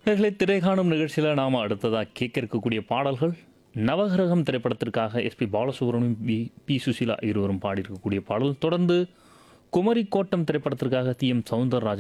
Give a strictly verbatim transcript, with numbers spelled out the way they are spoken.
நேயர்களே, திரை காணும் நிகழ்ச்சியில் நாம் அடுத்ததாக கேட்க இருக்கக்கூடிய பாடல்கள் நவகிரகம் திரைப்படத்திற்காக SP Balasubramaniam B B Susheela இருவரும் பாடியிருக்கக்கூடிய பாடல். தொடர்ந்து குமரி கோட்டம் திரைப்படத்திற்காக டி எம் சவுந்தரராஜன்